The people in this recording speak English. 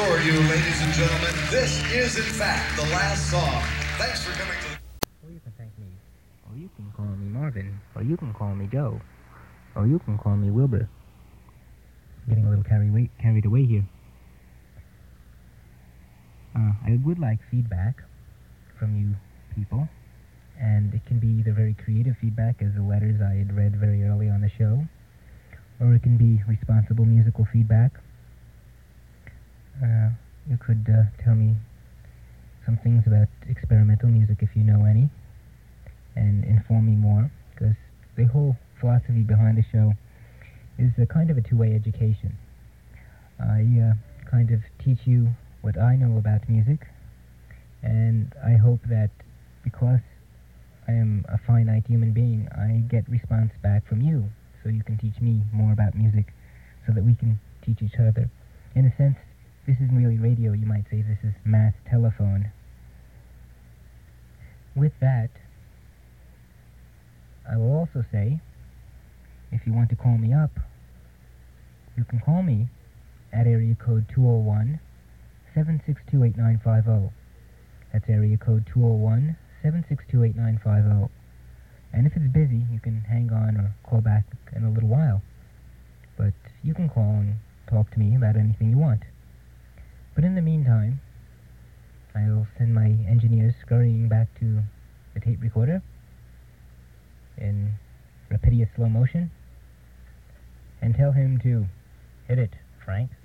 assure you, ladies and gentlemen, this is, in fact, the last song. Thanks for coming to the... Or you can thank me. Or you can call me Marvin. Or you can call me Joe. Or you can call me Wilbur. Getting a little carried away here. I would like feedback from you people, and it can be either very creative feedback, as the letters I had read very early on the show, or it can be responsible musical feedback. You could tell me some things about experimental music if you know any, and inform me more, because the whole philosophy behind the show is a kind of a two-way education. I kind of teach you what I know about music, and I hope that because I am a finite human being, I get response back from you, so you can teach me more about music, so that we can teach each other. In a sense, this isn't really radio, you might say this is mass telephone. With that, I will also say, if you want to call me up, you can call me at area code 201-762-8950. That's area code 201-762-8950. And if it's busy, you can hang on or call back in a little while. But you can call and talk to me about anything you want. But in the meantime, I'll send my engineers scurrying back to the tape recorder in rapidious slow motion and tell him to hit it, Frank.